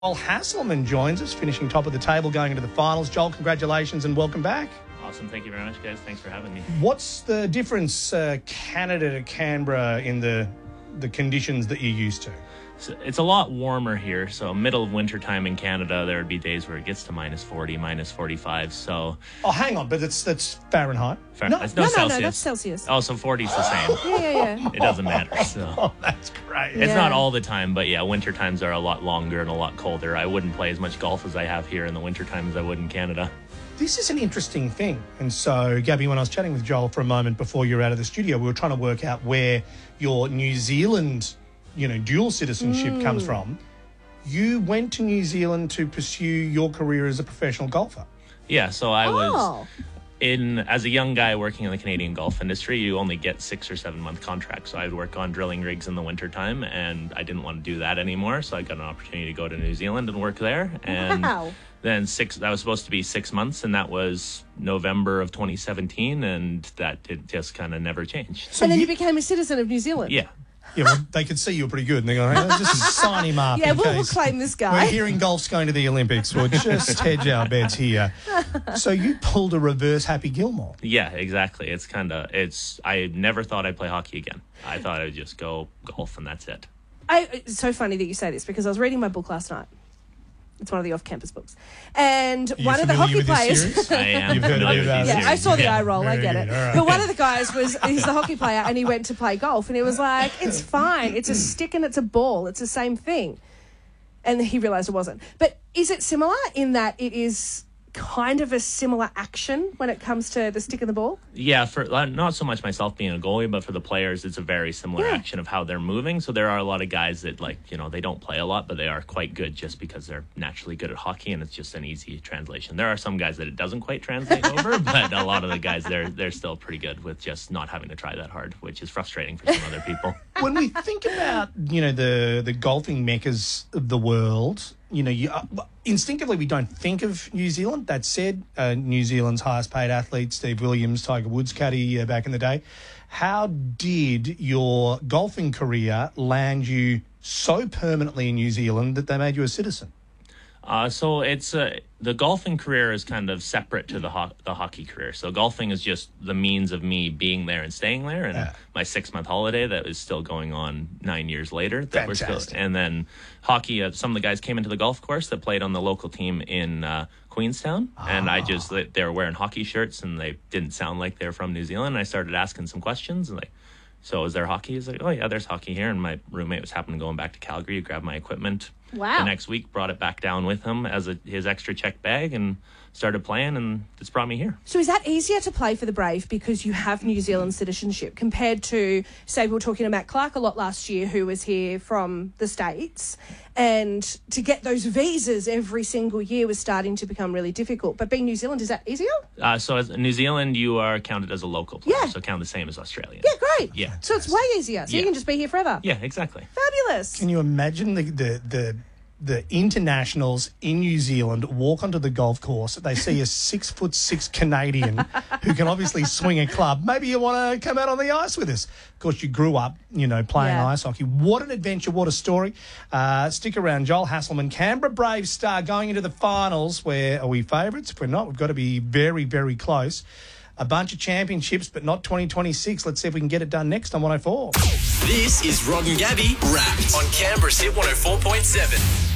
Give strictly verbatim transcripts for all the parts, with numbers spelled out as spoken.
Joel Hasselman joins us, finishing top of the table, going into the finals. Joel, congratulations and welcome back. Awesome. Thank you very much, guys. Thanks for having me. What's the difference, uh, Canada to Canberra, in the the conditions that you're used to? So it's a lot warmer here. So middle of winter time in Canada, there would be days where it gets to minus forty, minus forty-five. So oh, hang on, but that's that's Fahrenheit. Fahrenheit. No, No, no, Celsius. no, that's Celsius. Oh, so forty's the same. Yeah, yeah, yeah. It doesn't matter. So Oh, that's great. it's Yeah. not all the time, but yeah, winter times are a lot longer and a lot colder. I wouldn't play as much golf as I have here in the winter time as I would in Canada. This is an interesting thing. And so, Gabby, when I was chatting with Joel for a moment before you were out of the studio, we were trying to work out where your New Zealand, you know, dual citizenship Mm. comes from. You went to New Zealand to pursue your career as a professional golfer. Yeah, so I was Oh, in as a young guy working in the Canadian golf industry. You only get six or seven month contracts. So I'd work on drilling rigs in the wintertime, and I didn't want to do that anymore. So I got an opportunity to go to New Zealand and work there. And wow. then six that was supposed to be six months, and that was November of twenty seventeen, and that did just kind of never changed. So And then you, you became a citizen of New Zealand. Yeah. yeah, well, they could see you were pretty good, and they're going, hey, let's just sign him up. Yeah, in we'll, we'll case claim this We're guy. hearing golf's going to the Olympics. We'll just hedge our bets here. So you pulled a reverse Happy Gilmore. Yeah, exactly. It's kind of it's. I never thought I'd play hockey again. I thought I'd just go golf and that's it. I, it's so funny that you say this because I was reading my book last night. It's one of the off-campus books. And Are you one of the familiar hockey with this players... series? I am You've heard familiar about with it. these Yeah, I series. saw the Yeah. eye roll. I Very get good, it. all right. But one of the guys was, he's the hockey player, and he went to play golf, and he was like, it's fine. It's a stick and it's a ball. It's the same thing. And he realised it wasn't. But is it similar in that it is kind of a similar action when it comes to the stick and the ball? Yeah, for uh, not so much myself being a goalie, but for the players, it's a very similar Yeah. action of how they're moving. So there are a lot of guys that, like, you know, they don't play a lot, but they are quite good just because they're naturally good at hockey, and it's just an easy translation. There are some guys that it doesn't quite translate over, but a lot of the guys, they're they're still pretty good with just not having to try that hard, which is frustrating for some other people. When we think about, you know, the the golfing meccas of the world, you know, you, uh, instinctively we don't think of New Zealand. That said, uh, New Zealand's highest paid athlete, Steve Williams, Tiger Woods caddy uh, back in the day. How did your golfing career land you so permanently in New Zealand that they made you a citizen? Uh, so it's uh, the golfing career is kind of separate to the ho- the hockey career. So golfing is just the means of me being there and staying there, and Yeah. my six month holiday that is still going on nine years later. That we're Fantastic. still, and then hockey. Uh, some of the guys came into the golf course that played on the local team in uh, Queenstown, and I just they they were wearing hockey shirts and they didn't sound like they were from New Zealand. And I started asking some questions and like. So is there hockey? He's like, oh yeah, there's hockey here. And my roommate was happening going back to Calgary, grabbed my equipment. Wow. The next week, brought it back down with him as a, his extra check bag and started playing, and it's brought me here. So is that easier to play for the Brave because you have New Zealand citizenship compared to, say, we were talking to Matt Clark a lot last year, who was here from the States, and to get those visas every single year was starting to become really difficult. But being New Zealand, is that easier? Uh, so as in New Zealand, you are counted as a local player, Yeah. so count the same as Australian. Yeah, great. Yeah. So it's way easier. So you Yeah. can just be here forever. Yeah, exactly. Fabulous. Can you imagine the the the, the internationals in New Zealand walk onto the golf course? They see a six foot six Canadian who can obviously swing a club. Maybe you want to come out on the ice with us. Of course, you grew up, you know, playing Yeah. ice hockey. What an adventure! What a story! Uh, stick around, Joel Hasselman, Canberra Brave star, going into the finals. Where are we favourites? If we're not, we've got to be very, very close. A bunch of championships, but not twenty twenty-six. Let's see if we can get it done next on one oh four. This is Rod and Gabby Wrapped on Canberra's Hit one oh four point seven.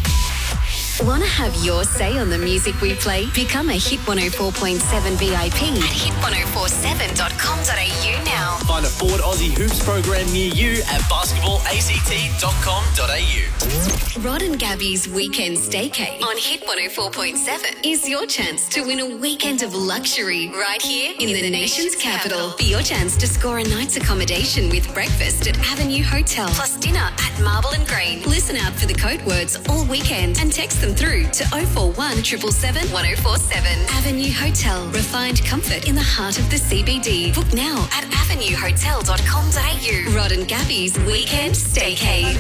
Want to have your say on the music we play? Become a Hit one oh four point seven V I P at hit one oh four seven dot com dot a u now. Find a Ford Aussie Hoops program near you at basketball a c t dot com dot a u. Rod and Gabby's Weekend Staycay on Hit one oh four point seven is your chance to win a weekend of luxury right here in the nation's capital. For your chance to score a night's accommodation with breakfast at Avenue Hotel plus dinner at Marble and Green. Listen out for the code words all weekend and text them through to oh four one, seven seven seven, one oh four seven. Avenue Hotel. Refined comfort in the heart of the C B D. Book now at avenue hotel dot com dot a u. Rod and Gabby's Weekend Staycay.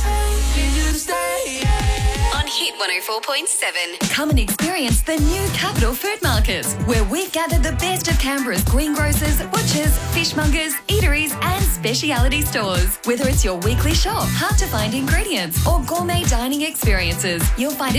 On Hit one oh four point seven. Come and experience the new Capital Food Market, where we've gathered the best of Canberra's greengrocers, butchers, fishmongers, eateries and speciality stores. Whether it's your weekly shop, hard to find ingredients, or gourmet dining experiences, you'll find